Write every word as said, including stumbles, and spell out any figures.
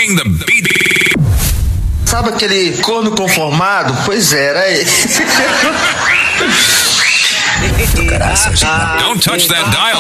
Rocking the beat. Sabe aquele corno conformado? Pois era esse. Don't touch that dial.